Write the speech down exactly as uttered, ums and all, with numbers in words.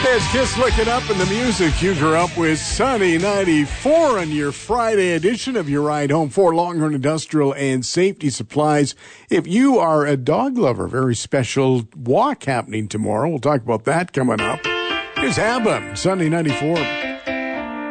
It's Kiss Looking Up in the music you grew up with. Sunny ninety-four on your Friday edition of your ride home for Longhorn Industrial and Safety Supplies. If you are a dog lover, very special walk happening tomorrow. We'll talk about that coming up. Here's ABBA, Sunny ninety-four.